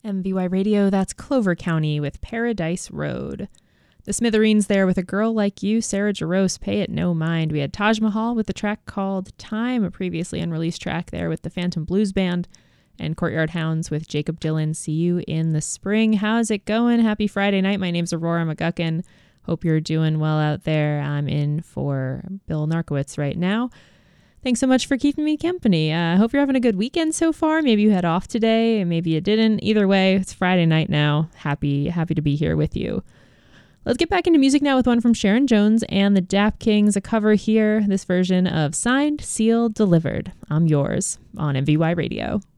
MVY Radio, that's Clover County with Paradise Road. The Smithereens there with A Girl Like You, Sarah Jarosz, Pay It No Mind. We had Taj Mahal with the track called Time, a previously unreleased track there with the Phantom Blues Band, and Courtyard Hounds with Jacob Dylan, See You in the Spring. How's it going? Happy Friday night. My name's Aurora McGuckin. Hope you're doing well out there. I'm in for Bill Narkowitz right now. Thanks so much for keeping me company. I hope you're having a good weekend so far. Maybe you had off today, and maybe you didn't. Either way, it's Friday night now. Happy to be here with you. Let's get back into music now with one from Sharon Jones and the Dap Kings, a cover here, this version of Signed, Sealed, Delivered. I'm Yours on MVY Radio.